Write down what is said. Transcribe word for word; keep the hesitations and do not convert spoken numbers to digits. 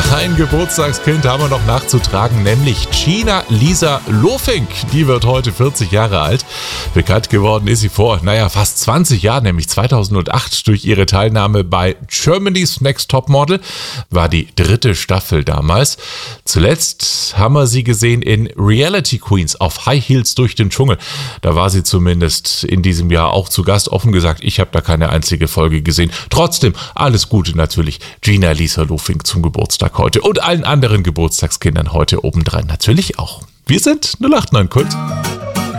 Ein Geburtstagskind haben wir noch nachzutragen, nämlich Gina Lisa Lofink. Die wird heute vierzig Jahre alt. Bekannt geworden ist sie vor, naja, fast zwanzig Jahren, nämlich zweitausendacht, durch ihre Teilnahme bei Germany's Next Topmodel. War die dritte Staffel damals. Zuletzt haben wir sie gesehen in Reality Queens auf High Heels durch den Dschungel. Da war sie zumindest in diesem Jahr auch zu Gast. Offen gesagt, ich habe da keine einzige Folge gesehen. Trotzdem, alles Gute natürlich Gina Lisa Lofink zum Geburtstag heute und allen anderen Geburtstagskindern heute obendrein natürlich auch. Wir sind null acht neun Kult.